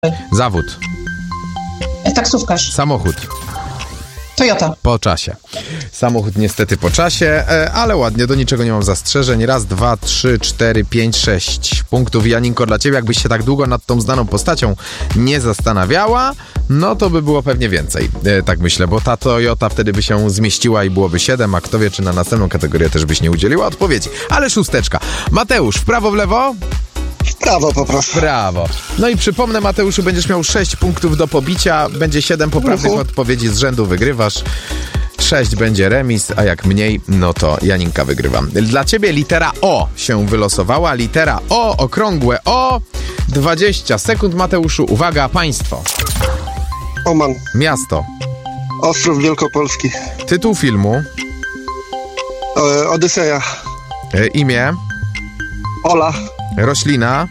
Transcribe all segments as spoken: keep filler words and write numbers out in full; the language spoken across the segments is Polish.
Zawód. Taksówkarz. Samochód. Toyota. Po czasie. Samochód niestety po czasie, ale ładnie, do niczego nie mam zastrzeżeń. Raz, dwa, trzy, cztery, pięć, sześć punktów. Janinko, dla ciebie, jakbyś się tak długo nad tą znaną postacią nie zastanawiała, no to by było pewnie więcej. Tak myślę, bo ta Toyota wtedy by się zmieściła i byłoby siedem, a kto wie, czy na następną kategorię też byś nie udzieliła odpowiedzi. Ale szósteczka. Mateusz, w prawo, w lewo? W prawo poproszę. Brawo. No i przypomnę, Mateuszu, będziesz miał sześć punktów do pobicia, będzie siedem poprawnych uh-huh. odpowiedzi z rzędu, wygrywasz. sześć będzie remis, a jak mniej, no to Janinka wygrywa. Dla ciebie litera O się wylosowała. Litera O, okrągłe O. dwadzieścia sekund, Mateuszu. Uwaga, państwo. Oman. Miasto. Ostrów Wielkopolski. Tytuł filmu. E, Odyseja. E, imię. Ola. Roślina.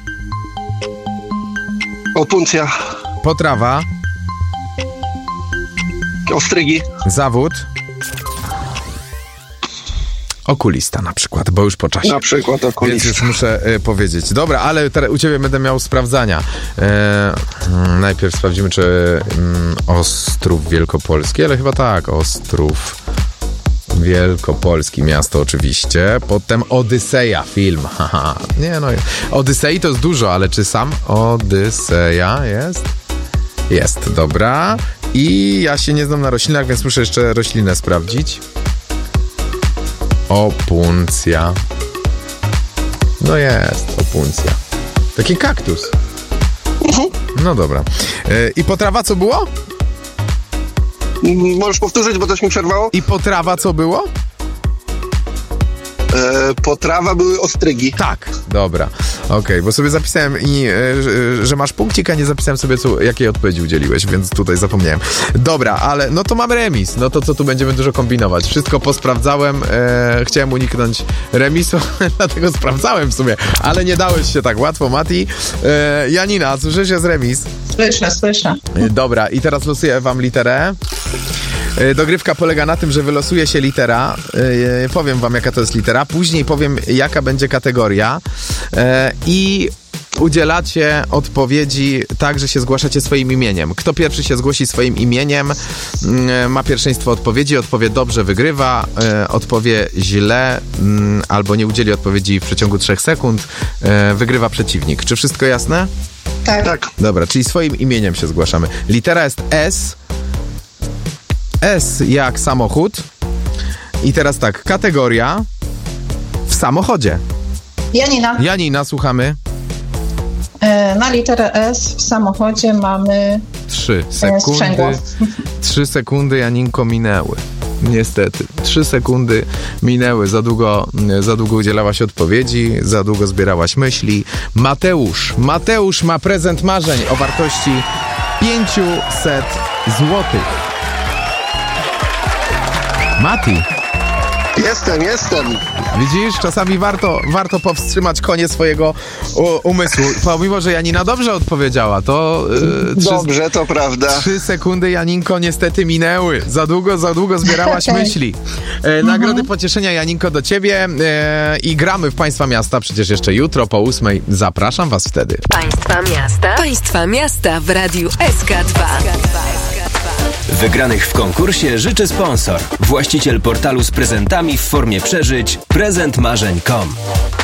Opuncja. Potrawa. Ostrygi. Zawód. Okulista na przykład, bo już po czasie. Na przykład okulista. Więc już muszę y, powiedzieć. Dobra, ale teraz u ciebie będę miał sprawdzania. E, mm, najpierw sprawdzimy, czy mm, Ostrów Wielkopolski, ale chyba tak, Ostrów Wielkopolski, miasto oczywiście. Potem Odyseja, film. Haha. Nie no, Odysei to jest dużo, ale czy sam Odyseja jest? Jest, dobra. I ja się nie znam na roślinach, więc muszę jeszcze roślinę sprawdzić. Opuncja. No jest, opuncja. Taki kaktus. No dobra. Yy, I potrawa co było? Możesz powtórzyć, bo coś mi przerwało? I potrawa co było? E, potrawa były ostrygi. Tak, dobra. Okej, okay, bo sobie zapisałem, i, e, że, że masz punkcik, a nie zapisałem sobie, co, jakiej odpowiedzi udzieliłeś, więc tutaj zapomniałem. Dobra, ale no to mam remis. No to co tu będziemy dużo kombinować? Wszystko posprawdzałem. E, chciałem uniknąć remisu, dlatego sprawdzałem w sumie, ale nie dałeś się tak łatwo, Mati. E, Janina, słyszysz, jest remis? Słyszę, słyszę. E, dobra, i teraz losuję wam literę. Dogrywka polega na tym, że wylosuje się litera. Yy, powiem wam, jaka to jest litera. Później powiem, jaka będzie kategoria. Yy, I udzielacie odpowiedzi tak, że się zgłaszacie swoim imieniem. Kto pierwszy się zgłosi swoim imieniem, yy, ma pierwszeństwo odpowiedzi. Odpowie dobrze, wygrywa. Yy, odpowie źle yy, albo nie udzieli odpowiedzi w przeciągu trzech sekund. Yy, wygrywa przeciwnik. Czy wszystko jasne? Tak. Tak. Dobra, czyli swoim imieniem się zgłaszamy. Litera jest S. S jak samochód. I teraz tak, kategoria w samochodzie. Janina. Janina, słuchamy. E, na literę S w samochodzie mamy Trzy e, sekundy. sprzęgło. Trzy sekundy, Janinko, minęły. Niestety. Trzy sekundy minęły. Za długo, za długo udzielałaś odpowiedzi, za długo zbierałaś myśli. Mateusz. Mateusz ma prezent marzeń o wartości pięćset złotych. Mati. Jestem, jestem. Widzisz, czasami warto, warto powstrzymać konie swojego u, umysłu. Pomimo, że Janina dobrze odpowiedziała, to... Yy, trzy, Dobrze, to prawda. Trzy sekundy, Janinko, niestety minęły. Za długo, za długo zbierałaś myśli. E, nagrody pocieszenia, Janinko, do ciebie e, i gramy w Państwa Miasta przecież jeszcze jutro po ósmej. Zapraszam was wtedy. Państwa Miasta. Państwa Miasta w Radiu S K dwa. Wygranych w konkursie życzy sponsor. Właściciel portalu z prezentami w formie przeżyć prezent marzeń kropka com.